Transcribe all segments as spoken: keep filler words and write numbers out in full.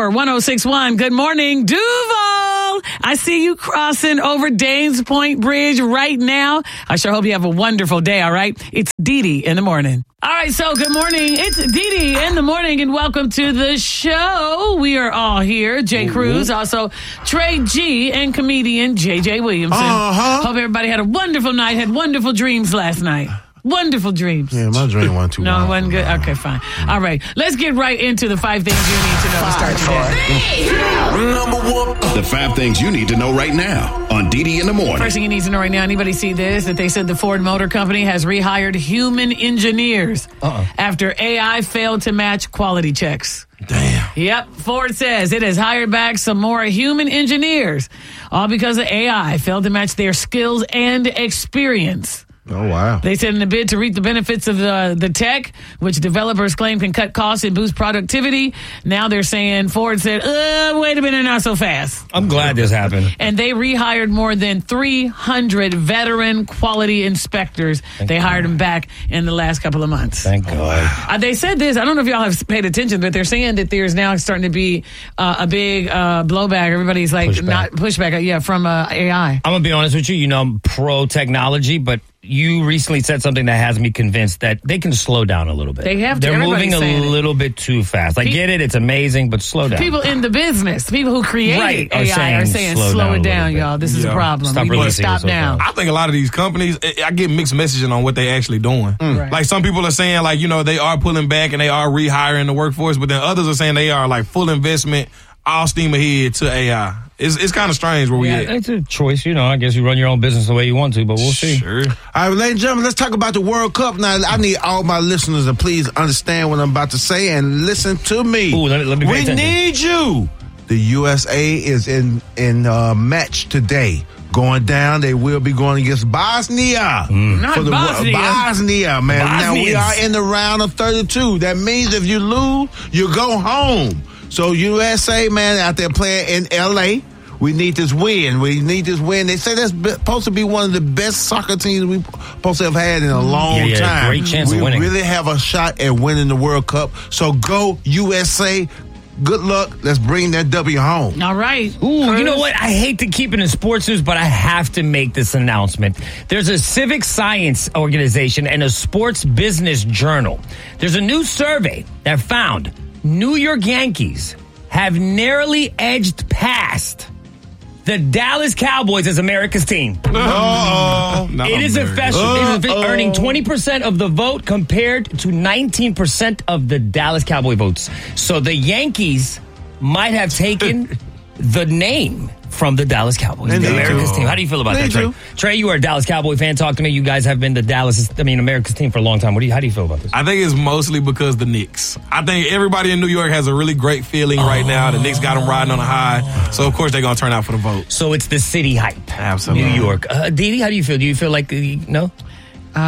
Power one oh six point one. Good morning, Duval. I see you crossing over Danes Point Bridge right now. I sure hope you have a wonderful day, all right? It's Dee Dee in the morning. All right, so good morning. It's Dee Dee in the morning, and welcome to the show. We are all here. Jay mm-hmm. Cruz, also Trey G, and comedian J J Williamson. Uh-huh. Hope everybody had a wonderful night, had wonderful dreams last night. Wonderful dreams. Yeah, my dream wasn't too No, long. it wasn't good? Okay, fine. All right, let's get right into the five things you need to know to start today. Number one. The five things you need to know right now on Dee Dee in the morning. First thing you need to know right now, anybody see this? That they said the Ford Motor Company has rehired human engineers uh-uh. after A I failed to match quality checks. Damn. Yep, Ford says it has hired back some more human engineers, all because of A I failed to match their skills and experience. Oh, wow. They said in a bid to reap the benefits of the, the tech, which developers claim can cut costs and boost productivity, now they're saying Ford said, uh, wait a minute, not so fast. I'm glad this happened. And they rehired more than three hundred veteran quality inspectors. Thank they God. hired them back in the last couple of months. Thank God. Uh, they said this, I don't know if y'all have paid attention, but they're saying that there's now starting to be uh, a big uh, blowback. Everybody's like, pushback. not pushback, yeah, from uh, A I. I'm going to be honest with you. You know, I'm pro-technology, but you recently said something that has me convinced that they can slow down a little bit. They have to. They're moving a it. little bit too fast. I Pe- get it. It's amazing, but slow down. People in the business, people who create right, A I are saying, are saying slow, slow down it down, y'all. This is yeah. a problem. Stop we need to stop so now. I think a lot of these companies, I get mixed messaging on what they actually doing. Mm. Right. Like some people are saying, like, you know, they are pulling back and they are rehiring the workforce, but then others are saying they are like full investment, all steam ahead to A I. It's it's kind of strange where yeah, we at. It's a choice, you know. I guess you run your own business the way you want to, but we'll see. Sure. All right, ladies and gentlemen, let's talk about the World Cup now. I need all my listeners to please understand what I'm about to say and listen to me. Ooh, let me, let me pay we attention. need you. The U S A is in in uh, match today. Going down, they will be going against Bosnia. Mm. Not for the, Bosnia. Bosnia, man. Bosnians. Now, we are in the round of thirty-two. That means if you lose, you go home. So, U S A, man, out there playing in L A, we need this win. We need this win. They say that's supposed to be one of the best soccer teams we're supposed to have had in a long yeah, yeah, time. Great chance we of winning. We really have a shot at winning the World Cup. So, go U S A. Good luck. Let's bring that W home. All right. Ooh, Cruz. you know what? I hate to keep it in sports news, but I have to make this announcement. There's a civic science organization and a sports business journal. There's a new survey that found New York Yankees have narrowly edged past the Dallas Cowboys as America's team. Uh-oh. It is official. It is earning twenty percent of the vote compared to nineteen percent of the Dallas Cowboy votes. So the Yankees might have taken the name from the Dallas Cowboys, and the America's do. team. How do you feel about they that, Trey? do. Trey, you are a Dallas Cowboy fan. Talk to me. You guys have been the Dallas, I mean, America's team for a long time. What do you? How do you feel about this? I think it's mostly because the Knicks. I think everybody in New York has a really great feeling right oh. now. The Knicks got them riding on a high. So, of course, they're going to turn out for the vote. So it's the city hype. Absolutely. New York. Uh, Dee Dee, how do you feel? Do you feel like, uh, no? Uh,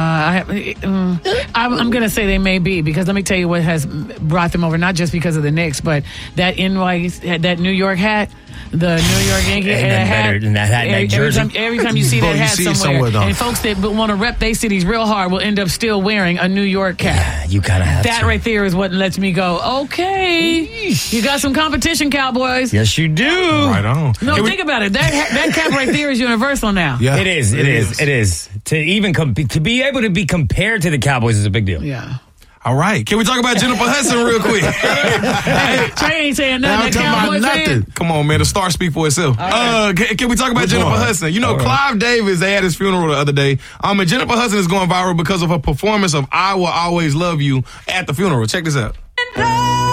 I, um, I'm, I'm going to say they may be, because let me tell you what has brought them over, not just because of the Knicks, but that N Y, that New York hat, the New York Yankee Ain't nothing hat. better than that hat, every, that jersey. Every time, every time you see Boy, that you hat see it somewhere, somewhere, and folks that want to rep their cities real hard will end up still wearing a New York cap. Yeah, you kind of have That to. right there is what lets me go, okay, you got some competition, Cowboys. Yes, you do. Right on. No, Can we- think about it. That that cap right there is universal now. Yeah, It is. It, it is. is. It is. To even com- to be able to be compared to the Cowboys is a big deal. Yeah. All right. Can we talk about Jennifer Hudson real quick? Hey, Trey ain't saying nothing. I'm That talking about Cowboys nothing. fan. Come on, man. The star speak for itself. right. Uh, can, can we talk about Which Jennifer one? Hudson? You know, All right. Clive Davis, they had his funeral the other day. Um, and Jennifer Hudson is going viral because of her performance of I Will Always Love You at the funeral. Check this out.